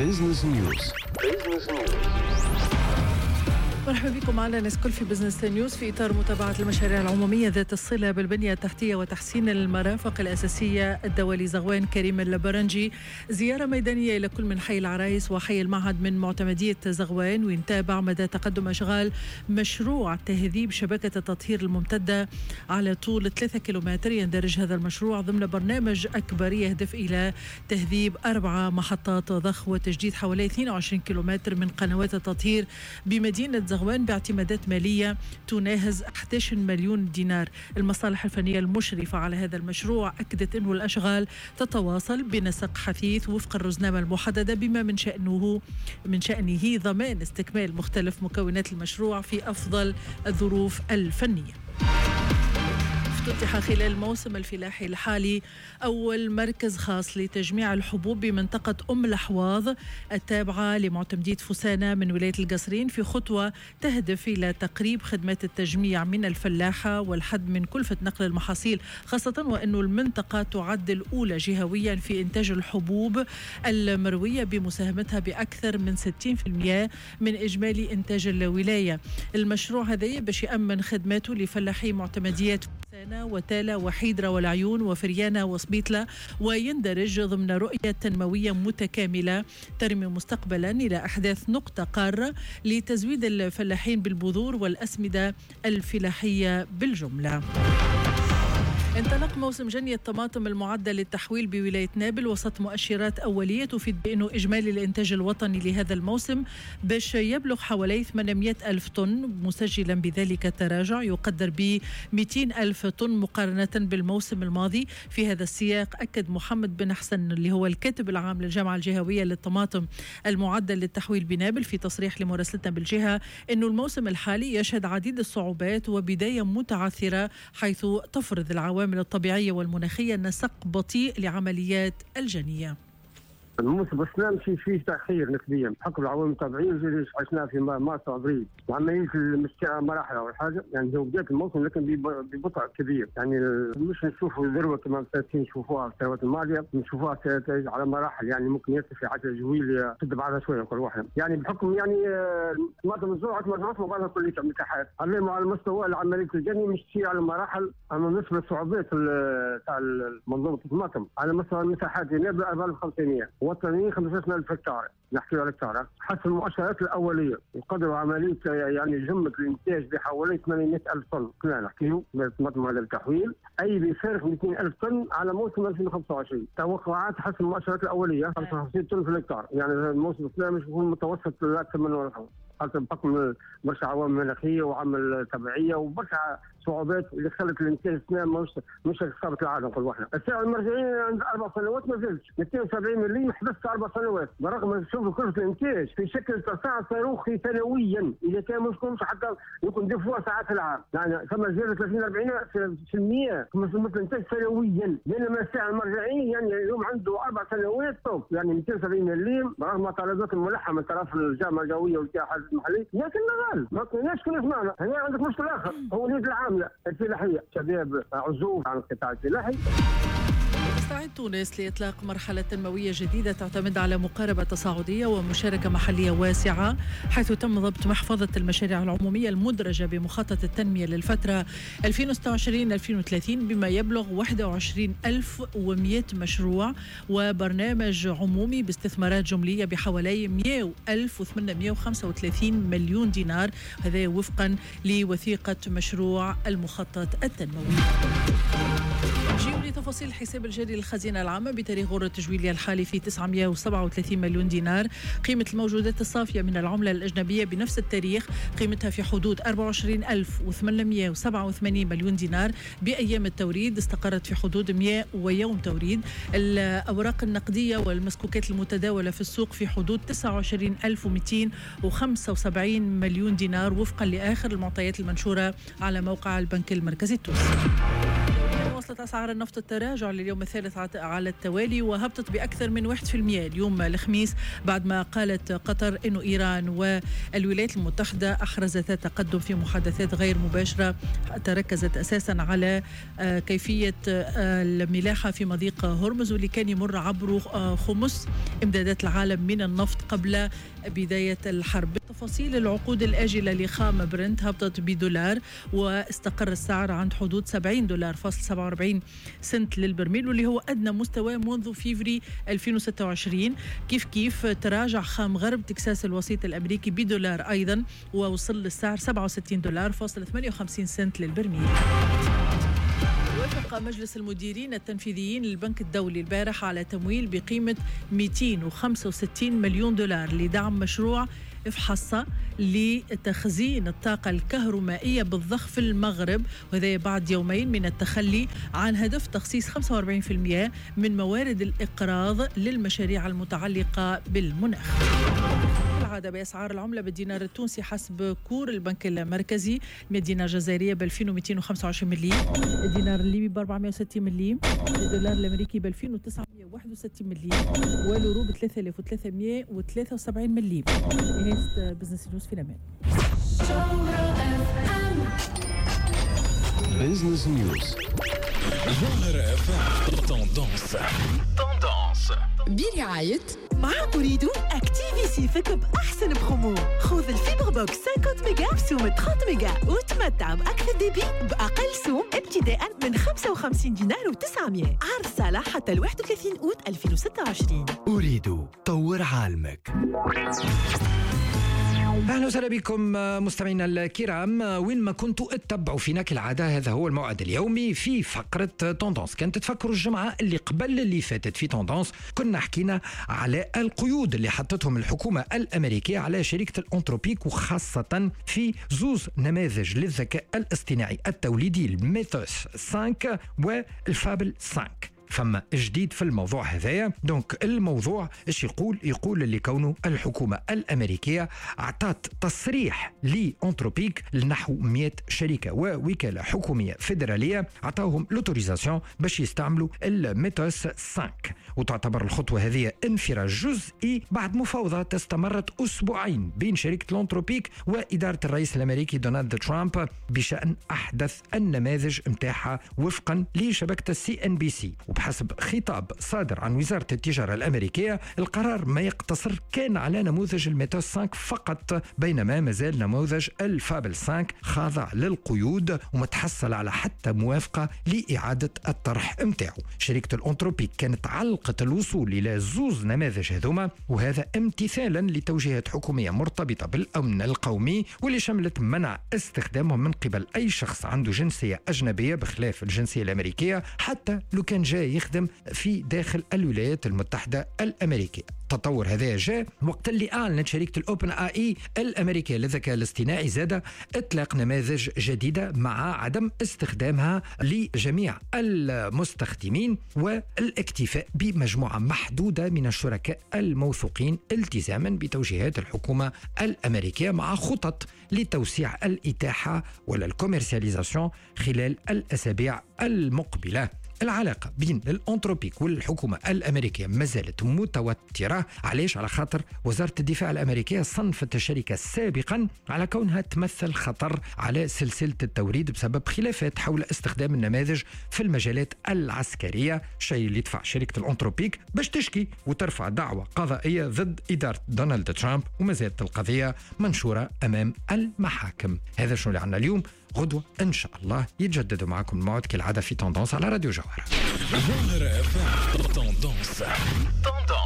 بيزنس نيوز. مرحبا بكم معنا ناس كل في بزنس نيوز في إطار متابعة المشاريع العمومية ذات الصلة بالبنية التحتية وتحسين المرافق الأساسية الدولي. زغوان كريم البرنجي زيارة ميدانية إلى كل من حي العرايس وحي المعهد من معتمدية زغوان، وينتابع مدى تقدم أشغال مشروع تهذيب شبكة التطهير الممتدة على طول 3 كيلومتر. يندرج هذا المشروع ضمن برنامج أكبر يهدف إلى تهذيب 4 محطات ضخ وتجديد حوالي 22 كيلومتر من قنوات التطهير بمدينة زغوان باعتمادات مالية تناهز 11 مليون دينار. المصالح الفنية المشرفة على هذا المشروع أكدت أنه الأشغال تتواصل بنسق حثيث وفق الرزنامة المحددة، بما من شأنه ضمان استكمال مختلف مكونات المشروع في أفضل الظروف الفنية. افتتح خلال الموسم الفلاحي الحالي أول مركز خاص لتجميع الحبوب بمنطقة أم الأحواض التابعة لمعتمدية فسانة من ولاية القصرين، في خطوة تهدف إلى تقريب خدمات التجميع من الفلاحة والحد من كلفة نقل المحاصيل، خاصة وأن المنطقة تعد الأولى جهويا في إنتاج الحبوب المروية بمساهمتها بأكثر من 60% من إجمالي إنتاج الولاية. المشروع هذا باش يأمن خدماته لفلاحي معتمديات فسانة وتالة وحيدرة والعيون وفريانة وصبيطلة، ويندرج ضمن رؤية تنموية متكاملة ترمي مستقبلا إلى أحداث نقطة قارة لتزويد الفلاحين بالبذور والأسمدة الفلاحية بالجملة. انطلق موسم جني الطماطم المعدل للتحويل بولاية نابل وسط مؤشرات أولية تفيد بأنه إجمالي الإنتاج الوطني لهذا الموسم باش يبلغ حوالي 800 ألف طن، مسجلا بذلك تراجع يقدر ب 200 ألف طن مقارنة بالموسم الماضي. في هذا السياق أكد محمد بن حسن اللي هو الكاتب العام للجامعة الجهوية للطماطم المعدل للتحويل بنابل في تصريح لمراسلتنا بالجهة أنه الموسم الحالي يشهد عديد الصعوبات وبداية متعثرة، حيث تفرض العوامل الطبيعية والمناخية نسق بطيء لعمليات الجنية. الموسم السنة مشي فيه تأخير نسبيا بحكم العوامل الطبيعية اللي عشناها في مارس وابريل، وعملية المشتاء مراحل أول حاجة، يعني هو بداية الموسم لكن ببطء كبير، يعني مش نشوفوا ذروة كما نشوفوها في السنوات الماضية، نشوفوها على مراحل، يعني ممكن يرتفع عدد الجويل تشد بعضها شوية كل واحد، يعني بحكم يعني الطماطم الزروعة مجموعات وبعضها كلية مساحات، على مستوى العملية الجني مشي على مراحل، أما بالنسبة للصعوبات تاع منظومة الطماطم على مستوى المساحات نابل 4500 وطنيين 15,000 هكتار، نحكي على هكتار حسب المؤشرات الأولية، وقدروا عملية يعني جمة الإنتاج بحوالي 800,000 طن، كنا نحكيه بالطماطم على التحويل، أي بفارق 200,000 طن على موسم 2025. توقعات حسب المؤشرات الأولية 55 طن في الهكتار، يعني الموسم الثاني مش بيكون متوسط لا 8 ولا 5، حتى بحكم برشا عوامل مناخية وعمل تبعية وبرشا صعوبات اللي خلت الانتاج السنة مش ثابت العالم كل واحد. السعر المرجعي عند 4 سنوات ما زالش 270 مليم حدث 4 سنوات، برغم شوفوا كلفة الانتاج في شكل تصاعد صاروخي سنويا، اذا كان مش حتى يكون دفوع ساعات العام، يعني ثم زيادة 30-40% في الانتاج سنويا، بينما السعر المرجعي يعني اليوم عنده 4 سنوات طوف، يعني 270 مليم برغم طلبات الملحة من طرف الجامعة الجوية والاتحاد المحلي، لكن غال ما كناش كنا سمعنا. هنا عندك مشكل اخر هو اليد العامله الفلاحيه، شباب عزوف عن القطاع الفلاحي. تستعد تونس لإطلاق مرحلة تنموية جديدة تعتمد على مقاربة تصاعدية ومشاركة محلية واسعة، حيث تم ضبط محفظة المشاريع العمومية المدرجة بمخطط التنمية للفترة 2026-2030 بما يبلغ 21,100 مشروع وبرنامج عمومي باستثمارات جملية بحوالي 100,835 مليون دينار، هذا وفقا لوثيقة مشروع المخطط التنموي. تفاصيل الحساب الجاري للخزينة العامة بتاريخ غور التجويلي الحالي في 937 مليون دينار. قيمة الموجودات الصافية من العملة الأجنبية بنفس التاريخ قيمتها في حدود 24,887 مليون دينار. بأيام التوريد استقرت في حدود 100 ويوم توريد. الأوراق النقدية والمسكوكات المتداولة في السوق في حدود 29,275 مليون دينار وفقا لآخر المعطيات المنشورة على موقع البنك المركزي التونسي. وصلت أسعار النفط التراجع لليوم الثالث على التوالي، وهبطت بأكثر من 1% اليوم الخميس بعد ما قالت قطر إنه إيران والولايات المتحدة أحرزتا تقدم في محادثات غير مباشرة تركزت أساسا على كيفية الملاحة في مضيق هرمز، واللي كان يمر عبر خمس إمدادات العالم من النفط قبل بداية الحرب. تفاصيل العقود الآجلة لخام برنت هبطت $1 واستقر السعر عند حدود $70.47 للبرميل، واللي هو أدنى مستوى منذ فيفري 2026. كيف تراجع خام غرب تكساس الوسيط الأمريكي $1 أيضا، ووصل للسعر $67.58 للبرميل. وافق مجلس المديرين التنفيذيين للبنك الدولي البارح على تمويل بقيمة $265 مليون لدعم مشروع إفحصة لتخزين الطاقة الكهرومائية بالضخ في المغرب، وهذا بعد يومين من التخلي عن هدف تخصيص 45% من موارد الإقراض للمشاريع المتعلقة بالمناخ. العادة بأسعار العملة بالدينار التونسي حسب كور البنك المركزي: 100 دينار جزائرية ب 2225 مليم، الدينار الليبي ب 460 مليم، الدولار الأمريكي ب 2961 مليم، واليورو ب 3373 مليم. نهاية بزنس نيوز في الأمان. بزنس نيوز جوهرة FM تندونس برعاية مع أريد أكتيفي سيفك بأحسن برومو. خذ الفيبر بوكس 50 ميجا بسوم 30 ميجا وتمتع بأكثر ديبي بأقل سوم ابتداء من 55 دينار و900. عرض صالح حتى 31 أوت 2026. أريد طور عالمك. أهلا وسهلا بكم مستمعينا الكرام، وين ما كنتوا اتبعوا فينا كالعادة. هذا هو الموعد اليومي في فقرة توندونس. كانت تفكروا الجمعة اللي قبل اللي فاتت في توندونس كنا حكينا على القيود اللي حطتهم الحكومة الأمريكية على شركة الأنتروبيك، وخاصة في زوز نماذج للذكاء الاصطناعي التوليدي، الميثوس 5 والفابل 5. فما جديد في الموضوع هذايا. دونك الموضوع ايش يقول اللي كونه الحكومة الأمريكية اعطت تصريح لأنتروبيك لنحو 100 شركة ووكالة حكومية فيدرالية، اعطاهم لوتوريزاسيون باش يستعملوا الميثوس 5. وتعتبر الخطوة هذه انفراج جزئي بعد مفاوضات استمرت أسبوعين بين شركة الأنتروبيك وإدارة الرئيس الأمريكي دونالد ترامب بشأن أحدث النماذج متاعها وفقا لشبكة CNBC. وبحسب خطاب صادر عن وزارة التجارة الأمريكية، القرار ما يقتصر كان على نموذج الميثوس 5 فقط، بينما مازال نموذج الفابل 5 خاضع للقيود ومتحصل على حتى موافقة لإعادة الطرح متاعه. شركة الأنتروبيك كانت علقت الوصول إلى زوز نماذج هذوما، وهذا امتثالا لتوجيهات حكومية مرتبطة بالأمن القومي، واللي شملت منع استخدامهم من قبل أي شخص عنده جنسية أجنبية بخلاف الجنسية الأمريكية، حتى لو كان جاي يخدم في داخل الولايات المتحدة الأمريكية. التطور هذا جاء وقت اللي أعلنت شركة الأوبن آي الأمريكية للذكاء الاصطناعي زادة إطلاق نماذج جديدة مع عدم استخدامها لجميع المستخدمين، والاكتفاء بمجموعة محدودة من الشركاء الموثوقين التزاما بتوجيهات الحكومة الأمريكية، مع خطط لتوسيع الإتاحة ولا الكوميرسياليزاسيون خلال الأسابيع المقبلة. العلاقة بين الأنتروبيك والحكومة الأمريكية ما زالت متوترة. علاش؟ على خاطر وزارة الدفاع الأمريكية صنفت الشركة سابقا على كونها تمثل خطر على سلسلة التوريد بسبب خلافات حول استخدام النماذج في المجالات العسكرية، شيء اللي دفع شركة الأنتروبيك باش تشكي وترفع دعوة قضائية ضد إدارة دونالد ترامب، وما زالت القضية منشورة أمام المحاكم. هذا شنو اللي عنا اليوم. غدوة إن شاء الله يتجدد معكم الموعد كالعادة في توندونس على راديو جوهرة. جوهرة FM توندونس.